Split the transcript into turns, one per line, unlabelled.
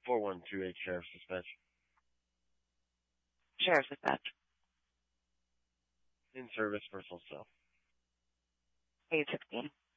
4128 Sheriff's Dispatch.
Sheriff's Dispatch.
In service for full cell.
816.